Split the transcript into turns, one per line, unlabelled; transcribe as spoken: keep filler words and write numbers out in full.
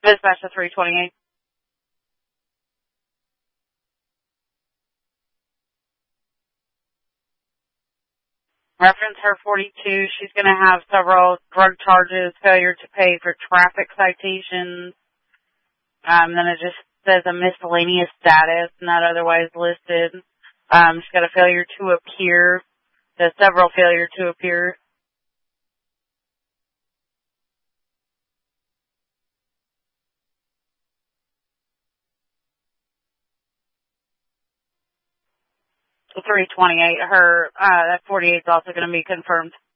Dispatch to three twenty-eight. Reference her forty-two. She's going to have several drug charges, failure to pay for traffic citations. Um, then it just says a miscellaneous status, not otherwise listed. Um, she's got a failure to appear. There's several failure to appear. three twenty-eight. Her, uh, that forty-eight is also going to be confirmed.